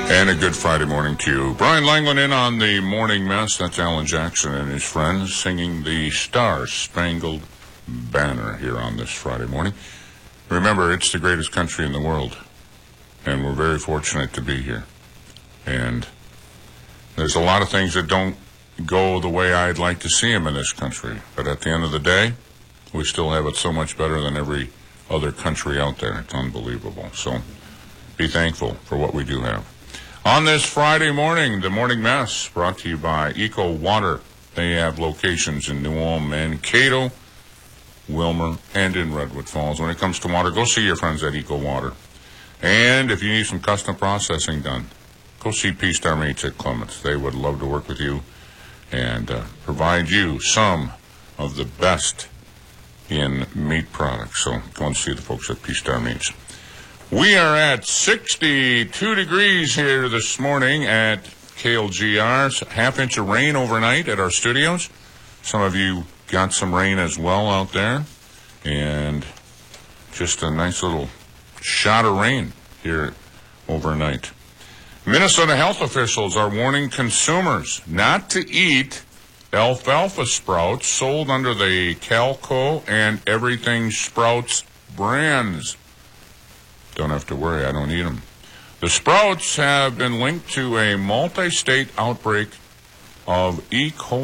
And a good Friday morning to you. Brian Langland in on the Morning Mess. That's Alan Jackson and his friends singing the Star-Spangled Banner here on this Friday morning. Remember, it's the greatest country in the world, and we're very fortunate to be here. And there's a lot of things that don't go the way I'd like to see them in this country. But at the end of the day, we still have it so much better than every other country out there. It's unbelievable. So be thankful for what we do have. On this Friday morning, the Morning Mess brought to you by Eco Water. They have locations in New Ulm, Mankato, Wilmer, and in Redwood Falls. When it comes to water, go see your friends at Eco Water. And if you need some custom processing done, go see P-Star Meats at Clements. They would love to work with you and provide you some of the best in meat products. So go and see the folks at P-Star Meats. We are at 62 degrees here this morning at KLGR. Half inch of rain overnight at our studios. Some of you got some rain as well out there. And just a nice little shot of rain here overnight. Minnesota health officials are warning consumers not to eat alfalfa sprouts sold under the Calco and Everything Sprouts brands. Don't have to worry, I don't eat them. The sprouts have been linked to a multi-state outbreak of E. coli.